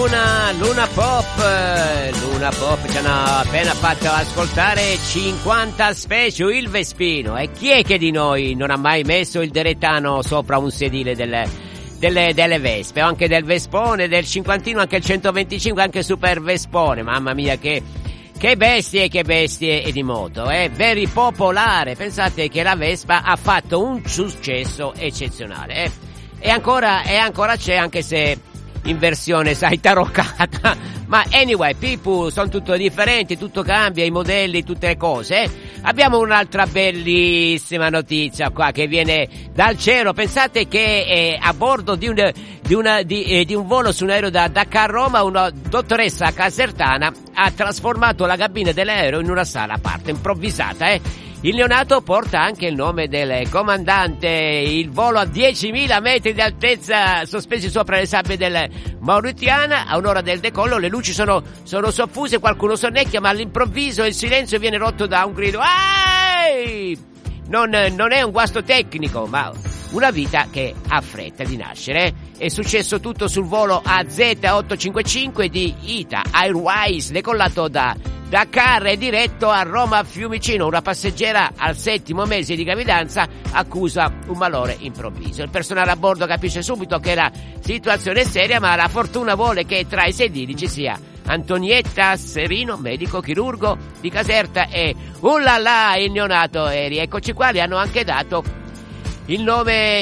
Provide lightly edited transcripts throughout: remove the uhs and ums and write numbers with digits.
Luna Pop ci hanno appena fatto ascoltare 50 Special, il Vespino. E chi è che di noi non ha mai messo il derettano sopra un sedile delle Vespe, o anche del Vespone, del cinquantino, anche il 125, anche Super Vespone? Mamma mia, che bestie e di moto, very popolare. Pensate che la Vespa ha fatto un successo eccezionale, e ancora c'è, anche se in versione, sai, taroccata. Ma anyway, people sono tutto differenti, tutto cambia, i modelli, tutte le cose. Abbiamo un'altra bellissima notizia qua che viene dal cielo. Pensate che a bordo di un volo su un aereo da Dakar Roma, una dottoressa casertana ha trasformato la cabina dell'aereo in una sala a parte improvvisata. Il neonato porta anche il nome del comandante. Il volo a 10.000 metri di altezza, sospesi sopra le sabbie del Mauritiana. A un'ora del decollo le luci sono soffuse, qualcuno sonnecchia, ma all'improvviso il silenzio viene rotto da un grido. Ehi! Non è un guasto tecnico, ma una vita che ha fretta di nascere. È successo tutto sul volo AZ855 di Ita Airways, decollato da Dakar e diretto a Roma Fiumicino. Una passeggera al 7° mese di gravidanza accusa un malore improvviso. Il personale a bordo capisce subito che la situazione è seria, ma la fortuna vuole che tra i sedili ci sia Antonietta Serino, medico chirurgo di Caserta, e il neonato Eri. Eccoci qua, li hanno anche dato il nome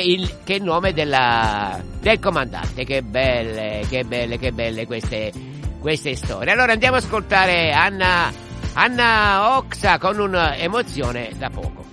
del comandante. Che belle queste storie. Allora andiamo ad ascoltare Anna Oxa con un'emozione da poco.